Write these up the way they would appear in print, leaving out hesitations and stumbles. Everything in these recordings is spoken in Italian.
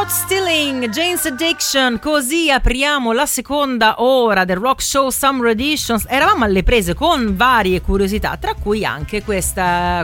Caught Stealing, Jane's Addiction. Così apriamo la seconda ora del Rock Show Summer Editions. Eravamo alle prese con varie curiosità, tra cui anche questa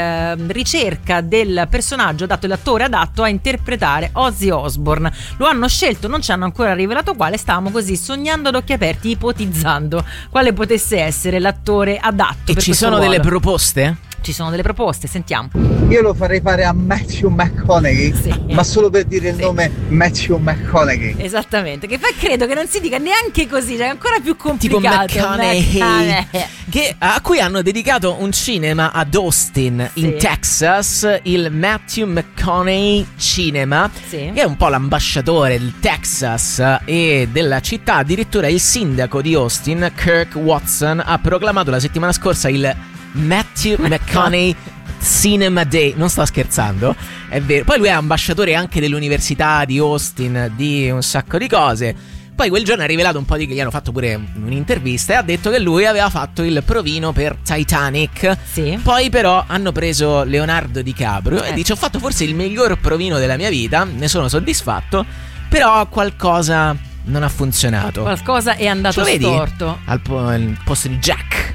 ricerca del personaggio adatto, l'attore adatto a interpretare Ozzy Osbourne. Lo hanno scelto, non ci hanno ancora rivelato quale. Stavamo così sognando ad occhi aperti, ipotizzando quale potesse essere l'attore adatto. E ci sono delle proposte? Ci sono delle proposte, sentiamo. Io lo farei fare a Matthew McConaughey, sì, ma solo per dire il nome Matthew McConaughey. Esattamente, che poi credo che non si dica neanche così, cioè è ancora più complicato. Tipo McConaughey, a cui hanno dedicato un cinema ad Austin, in Texas, il Matthew McConaughey Cinema, che è un po' l'ambasciatore del Texas e della città. Addirittura il sindaco di Austin, Kirk Watson, ha proclamato la settimana scorsa il Matthew McConaughey Cinema Day. Non sto scherzando, è vero. Poi lui è ambasciatore anche dell'università di Austin, di un sacco di cose. Poi quel giorno ha rivelato un po' gli hanno fatto pure un'intervista e ha detto che lui aveva fatto il provino per Titanic. Poi però hanno preso Leonardo DiCaprio e dice: ho fatto forse il miglior provino della mia vita, ne sono soddisfatto, però qualcosa non ha funzionato. Qualcosa è andato storto. Al posto di Jack.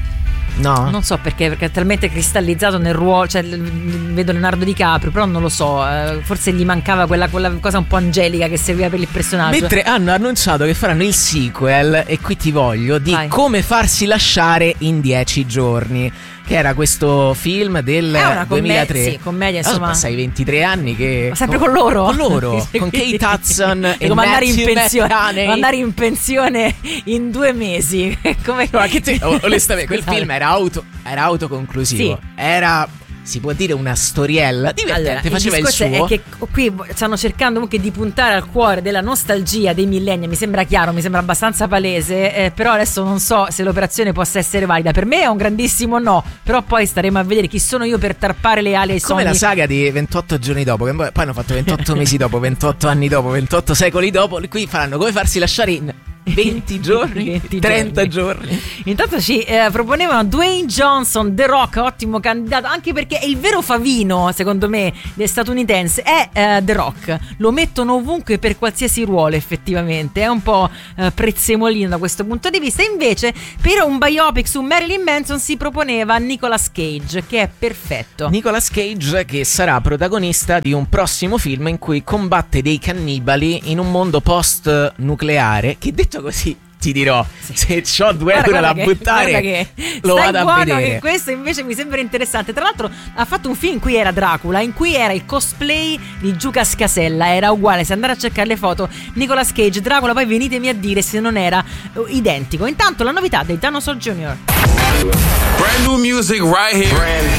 No, non so perché è talmente cristallizzato nel ruolo, cioè vedo Leonardo DiCaprio, però non lo so, forse gli mancava quella cosa un po' angelica che serviva per il personaggio. Mentre hanno annunciato che faranno il sequel, e qui ti voglio, di Come farsi lasciare in 10 giorni, che era questo film del 2003. Sì, commedia, insomma. Passai 23 anni che... Ma sempre con loro? Con loro, con Kate Hudson e come andare in pensione in 2 mesi. Come... No, onestamente, quel film era autoconclusivo. Era... si può dire una storiella divertente, faceva il suo. È che qui stanno cercando comunque di puntare al cuore della nostalgia dei millenni. Mi sembra chiaro, mi sembra abbastanza palese, però adesso non so se l'operazione possa essere valida. Per me è un grandissimo no, però poi staremo a vedere chi sono io per tarpare le ali ai sogni. Come la saga di 28 giorni dopo, che poi hanno fatto 28 mesi dopo, 28 anni dopo, 28 secoli dopo. Qui faranno Come farsi lasciare in 20 giorni, 30 giorni. Intanto ci proponevano Dwayne Johnson, The Rock, ottimo candidato, anche perché è il vero favino, secondo me, statunitense è The Rock. Lo mettono ovunque per qualsiasi ruolo, effettivamente. È un po' prezzemolino da questo punto di vista. Invece, per un biopic su Marilyn Manson si proponeva Nicolas Cage, che è perfetto. Nicolas Cage, che sarà protagonista di un prossimo film in cui combatte dei cannibali in un mondo post-nucleare, che detto così ti dirò, se c'ho 2 euro da buttare lo vado a vedere. Che questo invece mi sembra interessante. Tra l'altro ha fatto un film in cui era Dracula, in cui era il cosplay di Giuca Scasella, era uguale. Se andare a cercare le foto, Nicolas Cage, Dracula, poi venitemi a dire se non era identico. Intanto la novità dei Dinosaur Jr. Brand new music right here.